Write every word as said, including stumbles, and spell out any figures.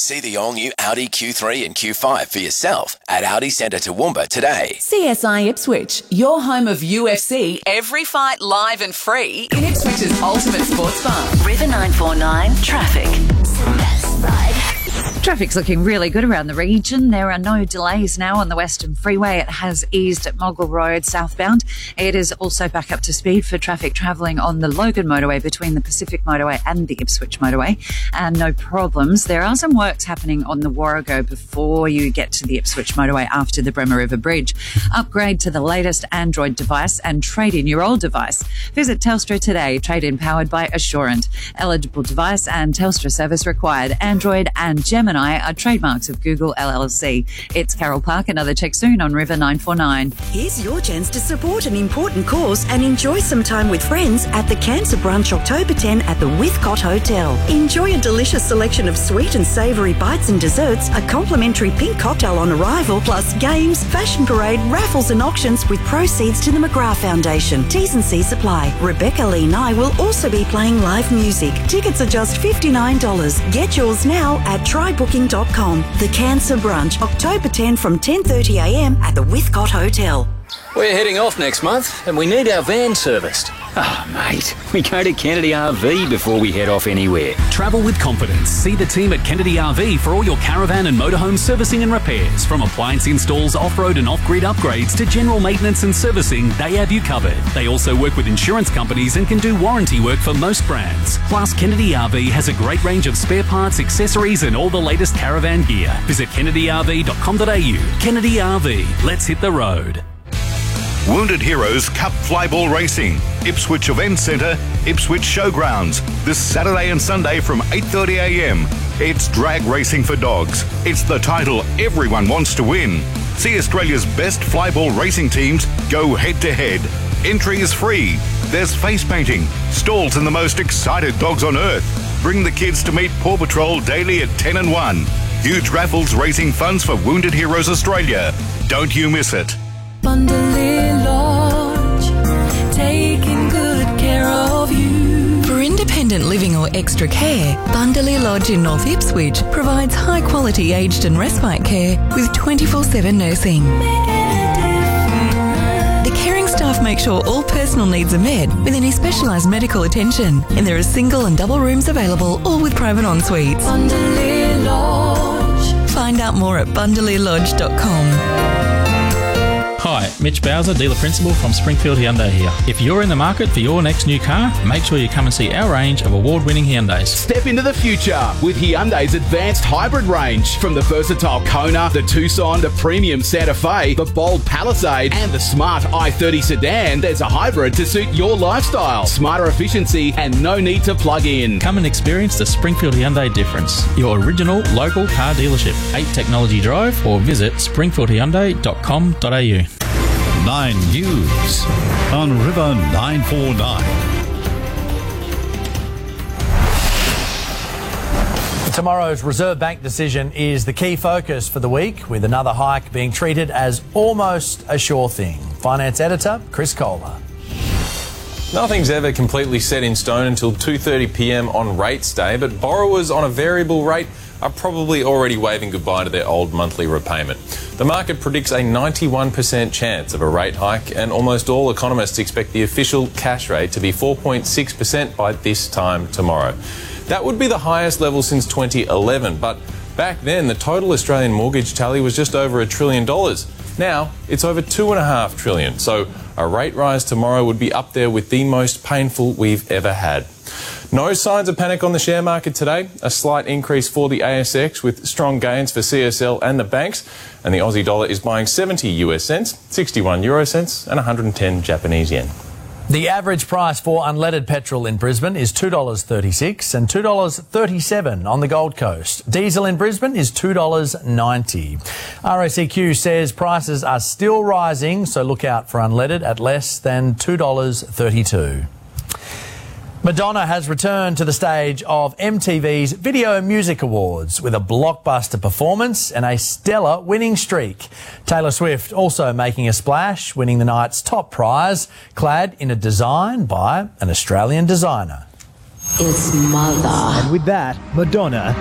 See the all-new Audi Q three and Q five for yourself at Audi Centre Toowoomba today. C S I Ipswich, your home of U F C. Every fight live and free in Ipswich's ultimate sports bar. River nine four nine Traffic. Traffic's looking really good around the region. There are no delays now on the Western Freeway. It has eased at Moggill Road southbound. It is also back up to speed for traffic travelling on the Logan Motorway between the Pacific Motorway and the Ipswich Motorway. And no problems. There are some works happening on the Warrego before you get to the Ipswich Motorway after the Bremer River Bridge. Upgrade to the latest Android device and trade in your old device. Visit Telstra today. Trade in powered by Assurant. Eligible device and Telstra service required. Android and Gemini are trademarks of Google L L C. It's Carol Park. Another check soon on River nine four nine. Here's your chance to support an important cause and enjoy some time with friends at the Cancer Brunch October tenth at the Withcott Hotel. Enjoy a delicious selection of sweet and savoury bites and desserts, a complimentary pink cocktail on arrival, plus games, fashion parade, raffles and auctions with proceeds to the McGrath Foundation. T's and C's apply. Rebecca Lee Nye will also be playing live music. Tickets are just fifty-nine dollars. Get yours now at try booking dot com. The Cancer Brunch, October tenth from ten thirty a m at the Withcott Hotel. We're heading off next month and we need our van serviced. Ah, oh, mate, we go to Kennedy R V before we head off anywhere. Travel with confidence. See the team at Kennedy R V for all your caravan and motorhome servicing and repairs. From appliance installs, off-road and off-grid upgrades to general maintenance and servicing, they have you covered. They also work with insurance companies and can do warranty work for most brands. Plus, Kennedy R V has a great range of spare parts, accessories and all the latest caravan gear. Visit kennedy r v dot com dot a u. Kennedy R V. Let's hit the road. Wounded Heroes Cup Flyball Racing, Ipswich Event Centre, Ipswich Showgrounds, this Saturday and Sunday from eight thirty a m. It's drag racing for dogs. It's the title everyone wants to win. See Australia's best flyball racing teams go head-to-head. Entry is free. There's face painting, stalls and the most excited dogs on earth. Bring the kids to meet Paw Patrol daily at ten and one. Huge raffles raising funds for Wounded Heroes Australia. Don't you miss it. Bundalea Lodge, taking good care of you. For independent living or extra care, Bundalea Lodge in North Ipswich provides high-quality aged and respite care with twenty-four seven nursing. The caring staff make sure all personal needs are met with any specialised medical attention, and there are single and double rooms available, all with private en-suites. Bundalea Lodge. Find out more at bundalea lodge dot com. Hi, Mitch Bowser, dealer principal from Springfield Hyundai here. If you're in the market for your next new car, make sure you come and see our range of award-winning Hyundais. Step into the future with Hyundai's advanced hybrid range. From the versatile Kona, the Tucson, the premium Santa Fe, the bold Palisade, and the smart i thirty sedan, there's a hybrid to suit your lifestyle. Smarter efficiency and no need to plug in. Come and experience the Springfield Hyundai difference. Your original local car dealership. eight Technology Drive or visit springfield hyundai dot com dot a u. Nine News on River nine four nine. Tomorrow's Reserve Bank decision is the key focus for the week, with another hike being treated as almost a sure thing. Finance editor Chris Kohler. Nothing's ever completely set in stone until two thirty p m on rates day, but borrowers on a variable rate are probably already waving goodbye to their old monthly repayment. The market predicts a ninety-one percent chance of a rate hike, and almost all economists expect the official cash rate to be four point six percent by this time tomorrow. That would be the highest level since twenty eleven, but back then the total Australian mortgage tally was just over a trillion dollars. Now it's over two and a half trillion, so a rate rise tomorrow would be up there with the most painful we've ever had. No signs of panic on the share market today. A slight increase for the A S X with strong gains for C S L and the banks. And the Aussie dollar is buying seventy U S cents, sixty-one euro cents and one hundred ten Japanese yen. The average price for unleaded petrol in Brisbane is two dollars thirty-six and two dollars thirty-seven on the Gold Coast. Diesel in Brisbane is two dollars ninety. R A C Q says prices are still rising, so look out for unleaded at less than two dollars thirty-two. Madonna has returned to the stage of M T V's Video Music Awards with a blockbuster performance and a stellar winning streak. Taylor Swift also making a splash, winning the night's top prize, clad in a design by an Australian designer. It's Mother. And with that, Madonna